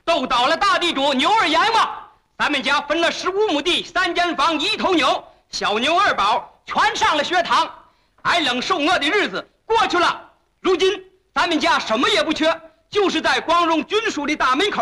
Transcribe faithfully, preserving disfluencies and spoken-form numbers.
斗倒了大地主牛二阎王。咱们家分了十五亩地，三间房，一头牛，小牛二宝全上了学堂。挨冷受饿的日子过去了，如今咱们家什么也不缺，就是在光荣军属的大门口